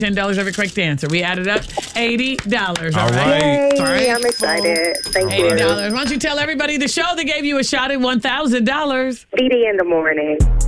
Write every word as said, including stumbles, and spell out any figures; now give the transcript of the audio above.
ten dollars every correct answer. We added up eighty dollars. All, All right. right. Yay, I'm excited. Thank you. eighty dollars. Why don't you tell everybody the show that gave you a shot at one thousand dollars? D D in the morning.